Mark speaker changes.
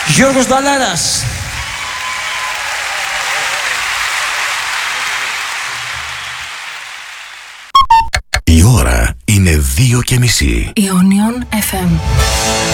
Speaker 1: Γιώργος Νταλάρας.
Speaker 2: Η ώρα είναι 2:30.
Speaker 3: Ionion FM.